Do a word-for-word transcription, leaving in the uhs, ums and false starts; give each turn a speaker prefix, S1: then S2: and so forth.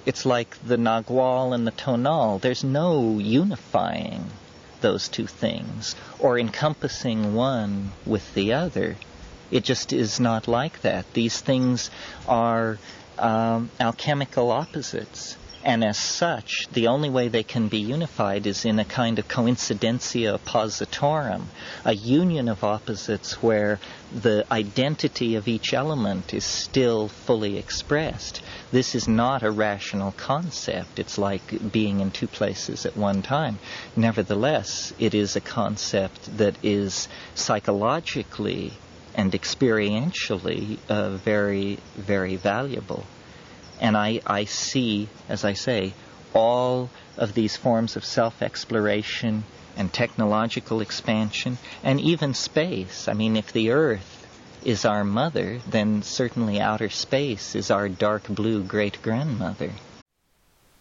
S1: it's like the Nagual and the Tonal. There's no unifying those two things or encompassing one with the other. It just is not like that. These things are um, alchemical opposites. And as such, the only way they can be unified is in a kind of coincidentia oppositorum, a union of opposites where the identity of each element is still fully expressed. This is not a rational concept. It's like being in two places at one time. Nevertheless, it is a concept that is psychologically and experientially uh, very, very valuable. And I, I see, as I say, all of these forms of self-exploration and technological expansion, and even space. I mean, if the Earth is our mother, then certainly outer space is our dark blue great-grandmother.